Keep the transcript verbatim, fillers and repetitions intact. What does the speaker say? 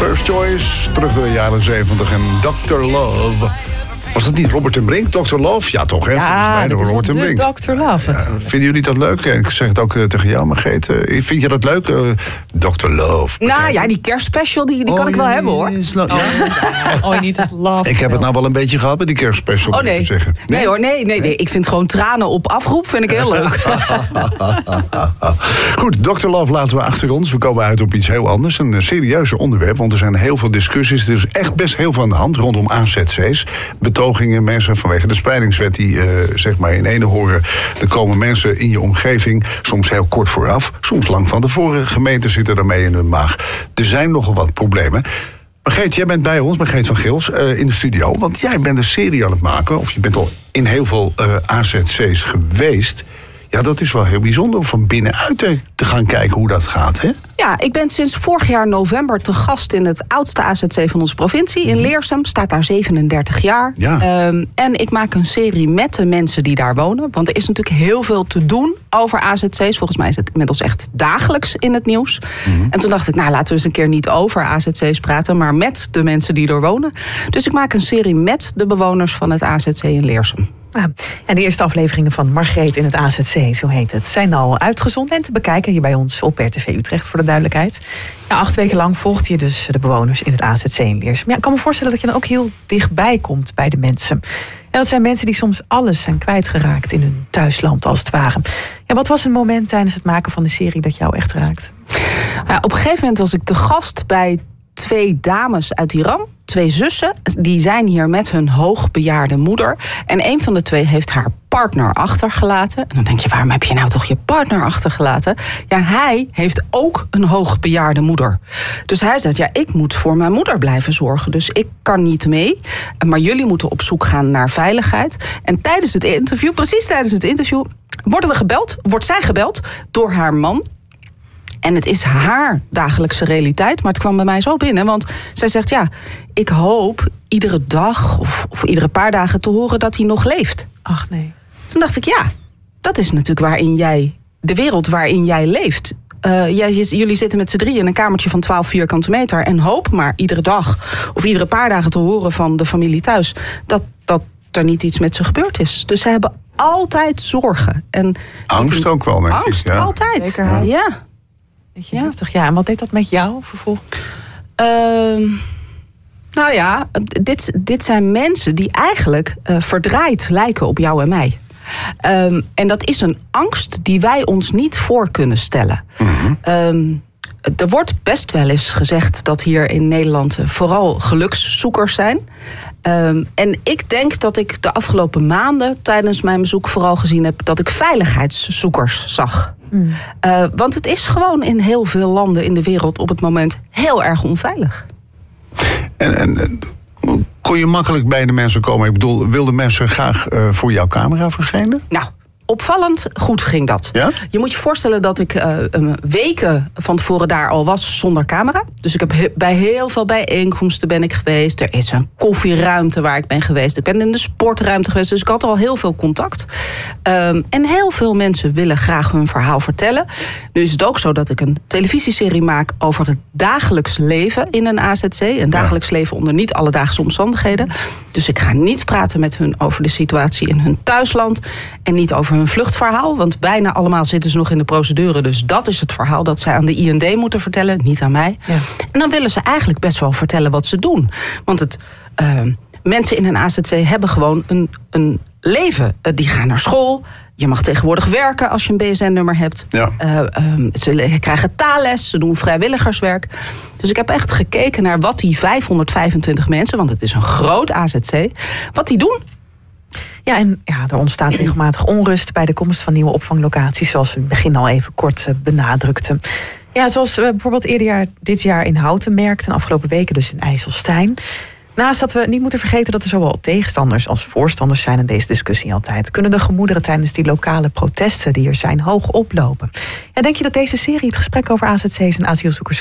First Choice, terug naar de jaren zeventig en dokter Love. Was dat niet Robert en Brink, dokter Love? Ja, toch, hè? Ja, mij, dat is Robert en de Brink. dokter Love. Ja, vinden jullie dat leuk? En ik zeg het ook uh, tegen jou, Margreet. Uh, vind je dat leuk? Uh, dokter Love. Nou bekijken. Ja, die kerstspecial, die, die kan oh, ik wel nee, hebben, hoor. Is lo- ja. Oh, je niet is love. Ik heb het nou wel een beetje gehad met die kerstspecial. Oh, nee. Zeggen. Nee? nee hoor, nee, nee, nee. Ik vind gewoon tranen op afroep, vind ik heel leuk. Goed, dokter Love laten we achter ons. We komen uit op iets heel anders. Een serieuzer onderwerp, want er zijn heel veel discussies. Er is echt best heel veel aan de hand rondom A Z C's. Betogingen, mensen vanwege de spreidingswet die uh, zeg maar in ene horen. Er komen mensen in je omgeving, soms heel kort vooraf, soms lang van tevoren. Gemeenten zitten daarmee in hun maag. Er zijn nogal wat problemen. Margreet, jij bent bij ons, Margreet van Gils, uh, in de studio. Want jij bent een serie aan het maken, of je bent al in heel veel uh, A Z C's geweest. Ja, dat is wel heel bijzonder om van binnenuit te, te gaan kijken hoe dat gaat, hè? Ja, ik ben sinds vorig jaar november te gast in het oudste A Z C van onze provincie. In Leersum, staat daar zevenendertig jaar. Ja. Um, en ik maak een serie met de mensen die daar wonen. Want er is natuurlijk heel veel te doen over A Z C's. Volgens mij is het inmiddels echt dagelijks in het nieuws. Mm-hmm. En toen dacht ik, nou, laten we eens een keer niet over A Z C's praten, maar met de mensen die er wonen. Dus ik maak een serie met de bewoners van het A Z C in Leersum. Ja, en de eerste afleveringen van Margreet in het A Z C, zo heet het, zijn al uitgezonden en te bekijken hier bij ons op R T V Utrecht, voor de duidelijkheid. Ja, acht weken lang volgt je dus de bewoners in het A Z C in Leersum. Ja, ik kan me voorstellen dat je dan ook heel dichtbij komt bij de mensen. En dat zijn mensen die soms alles zijn kwijtgeraakt in hun thuisland, als het ware. Ja, wat was een moment tijdens het maken van de serie dat jou echt raakt? Ja, op een gegeven moment was ik te gast bij twee dames uit Iran. Twee zussen, die zijn hier met hun hoogbejaarde moeder. En een van de twee heeft haar partner achtergelaten. En dan denk je, waarom heb je nou toch je partner achtergelaten? Ja, hij heeft ook een hoogbejaarde moeder. Dus hij zegt, ja, ik moet voor mijn moeder blijven zorgen. Dus ik kan niet mee. Maar jullie moeten op zoek gaan naar veiligheid. En tijdens het interview, precies tijdens het interview, worden we gebeld, wordt zij gebeld door haar man. En het is haar dagelijkse realiteit, maar het kwam bij mij zo binnen. Want zij zegt, ja, ik hoop iedere dag of, of iedere paar dagen te horen dat hij nog leeft. Ach nee. Toen dacht ik, ja, dat is natuurlijk waarin jij, de wereld waarin jij leeft. Uh, jij, jullie zitten met z'n drieën in een kamertje van twaalf vierkante meter en hoop maar iedere dag of iedere paar dagen te horen van de familie thuis dat, dat er niet iets met ze gebeurd is. Dus ze hebben altijd zorgen. En angst ook wel, denk ik. Angst, ja. altijd. Zeker, ja. Weet je, ja. Heftig. Ja, en wat deed dat met jou vervolgens? Uh, nou ja, dit, dit zijn mensen die eigenlijk uh, verdraaid lijken op jou en mij. Um, en dat is een angst die wij ons niet voor kunnen stellen. Mm-hmm. Um, er wordt best wel eens gezegd dat hier in Nederland vooral gelukszoekers zijn. Um, en ik denk dat ik de afgelopen maanden tijdens mijn bezoek vooral gezien heb dat ik veiligheidszoekers zag. Mm. Uh, want het is gewoon in heel veel landen in de wereld op het moment heel erg onveilig. En, en kon je makkelijk bij de mensen komen? Ik bedoel, wilden mensen graag uh, voor jouw camera verschijnen? Nou, opvallend goed ging dat. Ja? Je moet je voorstellen dat ik uh, weken van tevoren daar al was zonder camera. Dus ik heb he- bij heel veel bijeenkomsten ben ik geweest. Er is een koffieruimte waar ik ben geweest. Ik ben in de sportruimte geweest. Dus ik had al heel veel contact. Um, en heel veel mensen willen graag hun verhaal vertellen. Nu is het ook zo dat ik een televisieserie maak over het dagelijks leven in een A Z C. Een dagelijks ja. leven onder niet alledaagse omstandigheden. Dus ik ga niet praten met hun over de situatie in hun thuisland. En niet over hun vluchtverhaal. Want bijna allemaal zitten ze nog in de procedure. Dus dat is het verhaal dat zij aan de I N D moeten vertellen. Niet aan mij. Ja. En dan willen ze eigenlijk best wel vertellen wat ze doen. Want het, uh, mensen in een A Z C hebben gewoon een, een leven. Uh, die gaan naar school. Je mag tegenwoordig werken als je een B S N-nummer hebt. Ja. Uh, um, ze krijgen taalles, ze doen vrijwilligerswerk. Dus ik heb echt gekeken naar wat die vijfhonderdvijfentwintig mensen... want het is een groot A Z C, wat die doen. Ja, en ja, er ontstaat regelmatig onrust bij de komst van nieuwe opvanglocaties, zoals we in het begin al even kort uh, benadrukten. Ja, zoals we bijvoorbeeld eerder jaar, dit jaar in Houten merkten, afgelopen weken dus in IJsselstein. Naast dat we niet moeten vergeten dat er zowel tegenstanders als voorstanders zijn in deze discussie altijd, kunnen de gemoederen tijdens die lokale protesten die er zijn hoog oplopen. En denk je dat deze serie het gesprek over A Z C's en asielzoekers